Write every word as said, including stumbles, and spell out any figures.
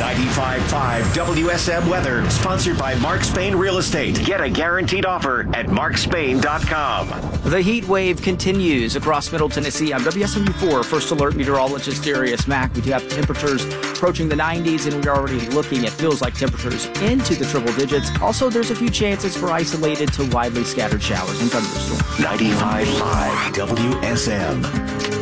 ninety-five point five W S M weather, sponsored by Mark Spain Real Estate. Get a guaranteed offer at mark spain dot com. The heat wave continues across Middle Tennessee. I'm W S M U four First Alert Meteorologist Darius Mack. We do have temperatures approaching the nineties, and we're already looking at feels-like temperatures into the triple digits. Also, there's a few chances for isolated to widely scattered showers and thunderstorms. ninety-five point five W S M.